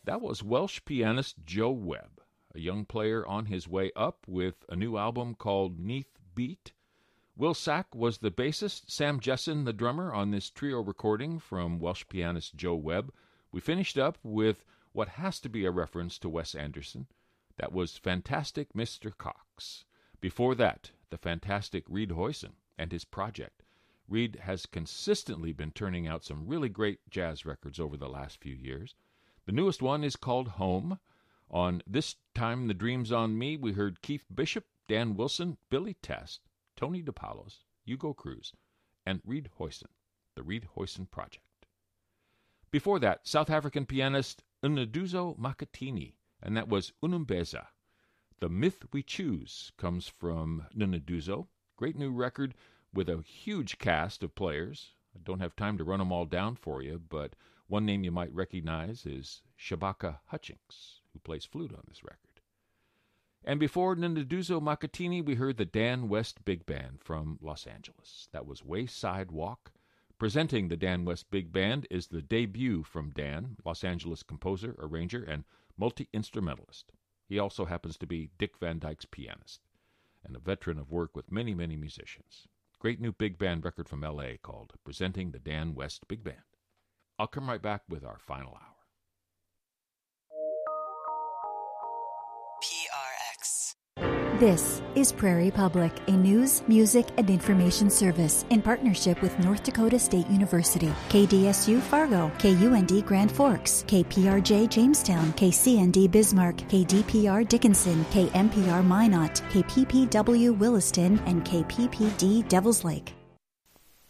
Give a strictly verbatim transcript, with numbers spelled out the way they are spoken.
That was Welsh pianist Joe Webb, a young player on his way up with a new album called Neath Beat. Will Sack was the bassist, Sam Jesson the drummer on this trio recording from Welsh pianist Joe Webb. We finished up with what has to be a reference to Wes Anderson. That was Fantastic Mister Cox. Before that, the fantastic Reed Hoyson and his project. Reed has consistently been turning out some really great jazz records over the last few years. The newest one is called Home. On This Time the Dream's on Me, we heard Keith Bishop, Dan Wilson, Billy Test, Tony DePaulos, Hugo Cruz, and Reed Hoyson, the Reed Hoyson Project. Before that, South African pianist Unaduzo Makatini, and that was Unumbeza. The Myth We Choose comes from Unaduzo. Great new record with a huge cast of players. I don't have time to run them all down for you, but one name you might recognize is Shabaka Hutchings, who plays flute on this record. And before Unaduzo Makatini, we heard the Dan West Big Band from Los Angeles. That was Wayside Walk. Presenting the Dan West Big Band is the debut from Dan, Los Angeles composer, arranger, and multi-instrumentalist. He also happens to be Dick Van Dyke's pianist, and a veteran of work with many, many musicians. Great new big band record from L A called Presenting the Dan West Big Band. I'll come right back with our final hour. P R X. This is Prairie Public, a news, music, and information service in partnership with North Dakota State University, K D S U Fargo, K U N D Grand Forks, K P R J Jamestown, K C N D Bismarck, K D P R Dickinson, K M P R Minot, K P P W Williston, and K P P D Devils Lake.